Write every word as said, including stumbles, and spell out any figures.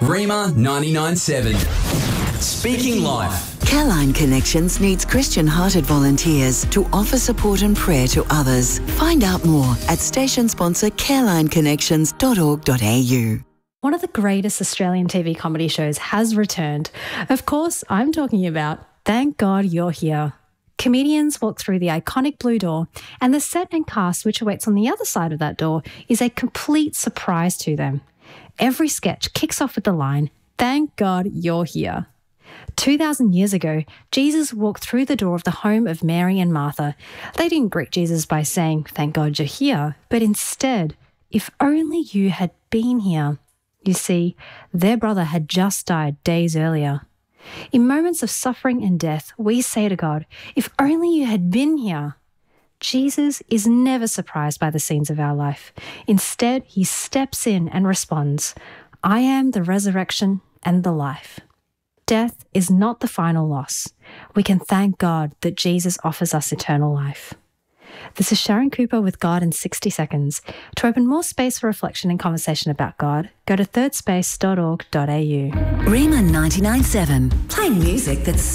Rima ninety-nine seven. Speaking Life. Careline Connections needs Christian-hearted volunteers to offer support and prayer to others. Find out more at station sponsor careline connections dot org dot a u. One of the greatest Australian T V comedy shows has returned. Of course, I'm talking about Thank God You're Here. Comedians walk through the iconic blue door, and the set and cast which awaits on the other side of that door is a complete surprise to them. Every sketch kicks off with the line, "Thank God You're Here." two thousand years ago, Jesus walked through the door of the home of Mary and Martha. They didn't greet Jesus by saying, "Thank God you're here," but instead, "If only you had been here." You see, their brother had just died days earlier. In moments of suffering and death, we say to God, "If only you had been here." Jesus is never surprised by the scenes of our life. Instead, he steps in and responds, "I am the resurrection and the life." Death is not the final loss. We can thank God that Jesus offers us eternal life. This is Sharon Cooper with God in sixty seconds. To open more space for reflection and conversation about God, go to third space dot org dot a u. Rima ninety-nine seven, playing music that's